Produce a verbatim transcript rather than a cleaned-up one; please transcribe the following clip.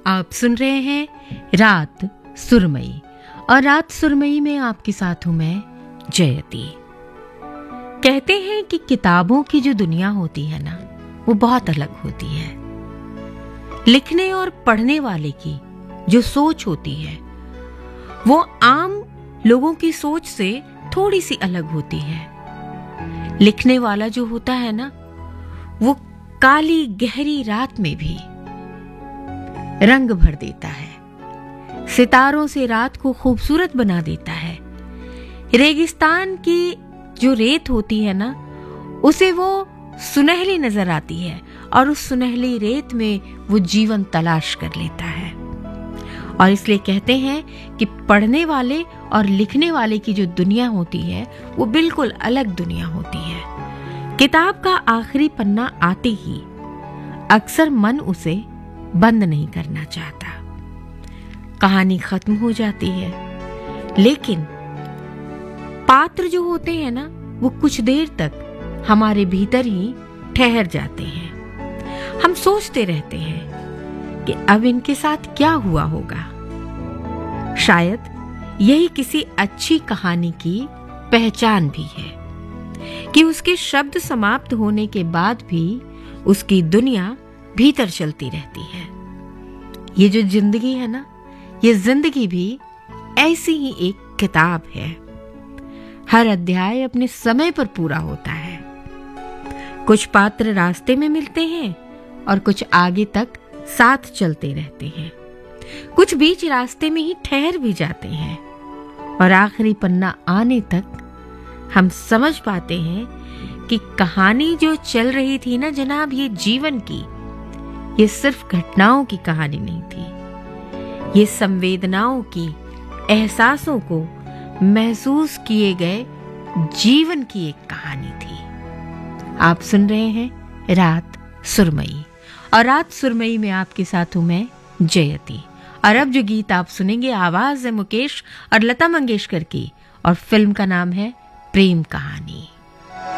आप सुन रहे हैं रात सुरमई, और रात सुरमई में आपके साथ हूं मैं जयती। कहते हैं कि किताबों की जो दुनिया होती है ना, वो बहुत अलग होती है। लिखने और पढ़ने वाले की जो सोच होती है वो आम लोगों की सोच से थोड़ी सी अलग होती है। लिखने वाला जो होता है ना, वो काली गहरी रात में भी रंग भर देता है, सितारों से रात को खूबसूरत बना देता है। रेगिस्तान की जो रेत होती है ना, उसे वो सुनहली नजर आती है और उस सुनहली रेत में वो जीवन तलाश कर लेता है। और इसलिए कहते हैं कि पढ़ने वाले और लिखने वाले की जो दुनिया होती है वो बिल्कुल अलग दुनिया होती है। किताब का आखिरी पन्ना आते ही अक्सर मन उसे बंद नहीं करना चाहता। कहानी खत्म हो जाती है, लेकिन पात्र जो होते हैं ना, वो कुछ देर तक हमारे भीतर ही ठहर जाते हैं। हम सोचते रहते हैं कि अब इनके साथ क्या हुआ होगा। शायद यही किसी अच्छी कहानी की पहचान भी है कि उसके शब्द समाप्त होने के बाद भी उसकी दुनिया भीतर चलती रहती है। ये जो जिंदगी है ना, ये जिंदगी भी ऐसी ही एक किताब है। हर अध्याय अपने समय पर पूरा होता है। कुछ पात्र रास्ते में मिलते हैं और कुछ आगे तक साथ चलते रहते हैं। कुछ बीच रास्ते में ही ठहर भी जाते हैं और आखिरी पन्ना आने तक हम समझ पाते हैं कि कहानी जो चल रही थी ना जनाब, ये जीवन की, ये सिर्फ घटनाओं की कहानी नहीं थी। ये संवेदनाओं की, एहसासों को महसूस किए गए जीवन की एक कहानी थी। आप सुन रहे हैं रात सुरमई, और रात सुरमई में आपके साथ हूं मैं जयती। और अब जो गीत आप सुनेंगे, आवाज है मुकेश और लता मंगेशकर की, और फिल्म का नाम है प्रेम कहानी।